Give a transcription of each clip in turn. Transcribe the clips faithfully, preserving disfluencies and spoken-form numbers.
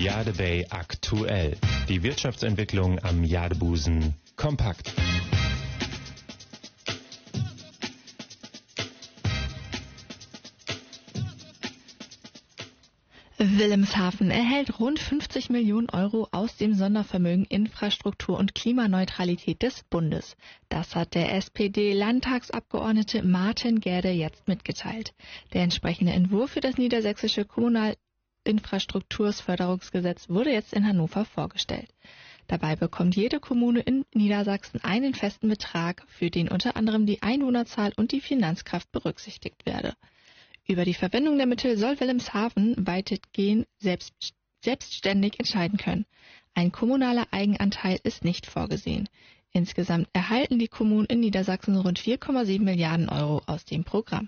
Jadebay aktuell. Die Wirtschaftsentwicklung am Jadebusen kompakt. Wilhelmshaven erhält rund fünfzig Millionen Euro aus dem Sondervermögen Infrastruktur und Klimaneutralität des Bundes. Das hat der S P D-Landtagsabgeordnete Martin Gerde jetzt mitgeteilt. Der entsprechende Entwurf für das niedersächsische Kommunalinfrastrukturförderungsgesetz wurde jetzt in Hannover vorgestellt. Dabei bekommt jede Kommune in Niedersachsen einen festen Betrag, für den unter anderem die Einwohnerzahl und die Finanzkraft berücksichtigt werde. Über die Verwendung der Mittel soll Wilhelmshaven weitestgehend selbst, selbstständig entscheiden können. Ein kommunaler Eigenanteil ist nicht vorgesehen. Insgesamt erhalten die Kommunen in Niedersachsen rund vier Komma sieben Milliarden Euro aus dem Programm.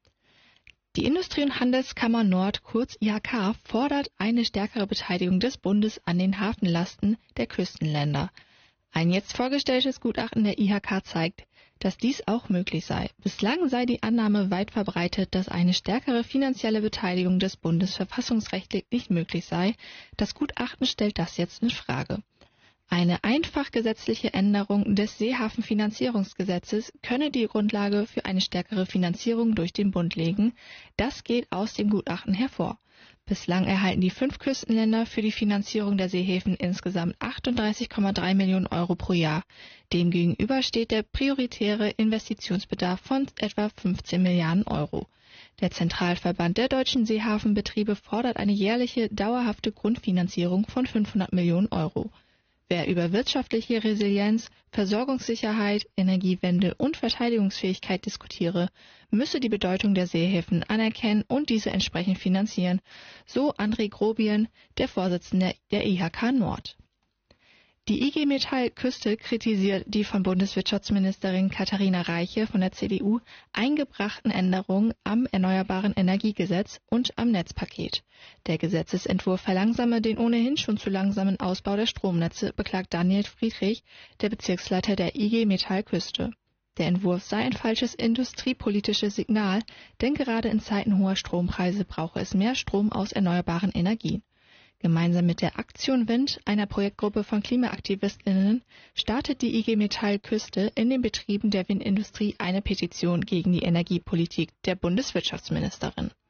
Die Industrie- und Handelskammer Nord, kurz I H K, fordert eine stärkere Beteiligung des Bundes an den Hafenlasten der Küstenländer. Ein jetzt vorgestelltes Gutachten der I H K zeigt, dass dies auch möglich sei. Bislang sei die Annahme weit verbreitet, dass eine stärkere finanzielle Beteiligung des Bundes verfassungsrechtlich nicht möglich sei. Das Gutachten stellt das jetzt in Frage. Eine einfach gesetzliche Änderung des Seehafenfinanzierungsgesetzes könne die Grundlage für eine stärkere Finanzierung durch den Bund legen. Das geht aus dem Gutachten hervor. Bislang erhalten die fünf Küstenländer für die Finanzierung der Seehäfen insgesamt achtunddreißig Komma drei Millionen Euro pro Jahr. Demgegenüber steht der prioritäre Investitionsbedarf von etwa fünfzehn Milliarden Euro. Der Zentralverband der deutschen Seehafenbetriebe fordert eine jährliche, dauerhafte Grundfinanzierung von fünfhundert Millionen Euro. Wer über wirtschaftliche Resilienz, Versorgungssicherheit, Energiewende und Verteidigungsfähigkeit diskutiere, müsse die Bedeutung der Seehäfen anerkennen und diese entsprechend finanzieren, so André Grobien, der Vorsitzende der I H K Nord. Die I G Metall Küste kritisiert die von Bundeswirtschaftsministerin Katharina Reiche von der C D U eingebrachten Änderungen am Erneuerbaren Energiegesetz und am Netzpaket. Der Gesetzesentwurf verlangsame den ohnehin schon zu langsamen Ausbau der Stromnetze, beklagt Daniel Friedrich, der Bezirksleiter der I G Metall Küste. Der Entwurf sei ein falsches industriepolitisches Signal, denn gerade in Zeiten hoher Strompreise brauche es mehr Strom aus erneuerbaren Energien. Gemeinsam mit der Aktion Wind, einer Projektgruppe von KlimaaktivistInnen, startet die I G Metall Küste in den Betrieben der Windindustrie eine Petition gegen die Energiepolitik der Bundeswirtschaftsministerin.